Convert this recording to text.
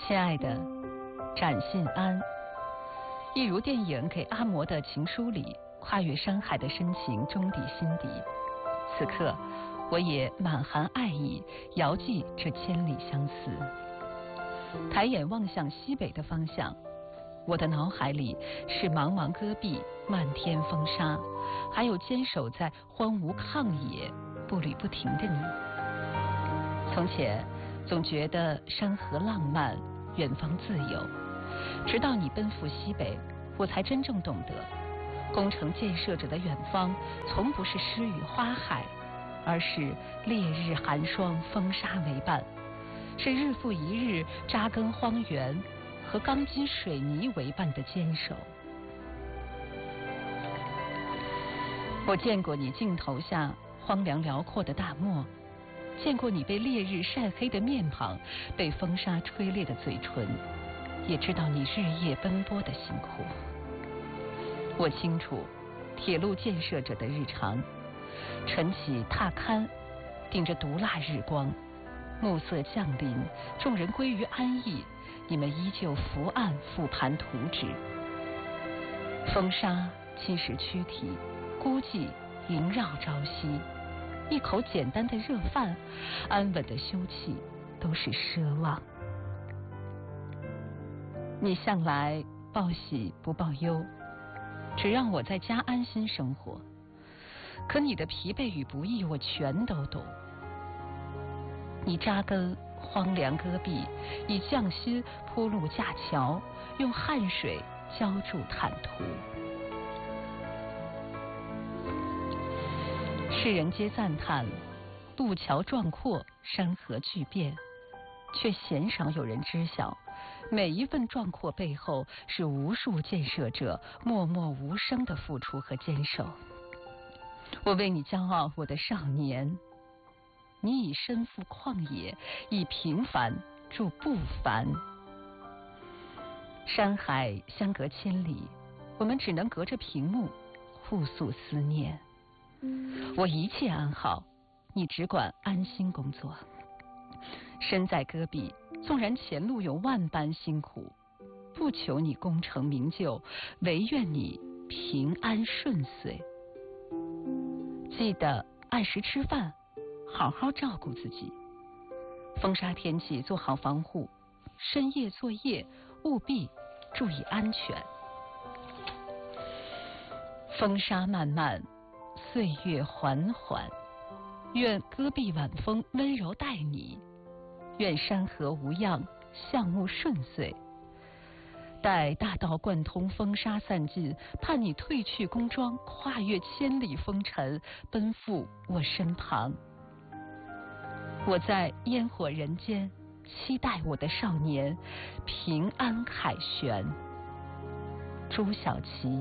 亲爱的，展信安。一如电影给阿嬷的情书里，跨越山海的深情终抵心底。此刻，我也满含爱意，遥寄这千里相思。抬眼望向西北的方向，我的脑海里是茫茫戈壁、漫天风沙，还有坚守在荒芜旷野、步履不停的你。从前总觉得山河浪漫，远方自由，直到你奔赴西北，我才真正懂得，工程建设者的远方从不是诗与花海，而是烈日寒霜、风沙为伴，是日复一日扎根荒原和钢筋水泥为伴的坚守。我见过你镜头下荒凉辽阔的大漠，见过你被烈日晒黑的面庞，被风沙吹裂的嘴唇，也知道你日夜奔波的辛苦。我清楚铁路建设者的日常，晨起踏勘，顶着毒辣日光，暮色降临，众人归于安逸，你们依旧伏案复盘图纸。风沙侵蚀躯体，孤寂萦绕朝夕，一口简单的热饭，安稳的休憩，都是奢望。你向来报喜不报忧，只让我在家安心生活，可你的疲惫与不易我全都懂。你扎根荒凉戈壁，以匠心铺路架桥，用汗水浇筑坦途。世人皆赞叹路桥壮阔，山河巨变，却鲜少有人知晓，每一份壮阔背后是无数建设者默默无声的付出和坚守。我为你骄傲，我的少年，你以身赴旷野，以平凡铸不凡。山海相隔千里，我们只能隔着屏幕互诉思念。我一切安好，你只管安心工作。身在戈壁，纵然前路有万般辛苦，不求你功成名就，唯愿你平安顺遂。记得按时吃饭，好好照顾自己。风沙天气做好防护，深夜作业务必注意安全。风沙漫漫，岁月缓缓，愿戈壁晚风温柔待你，愿山河无恙，项目顺遂。待大道贯通，风沙散尽，盼你褪去宫装，跨越千里风尘，奔赴我身旁。我在烟火人间，期待我的少年平安凯旋。朱小琪。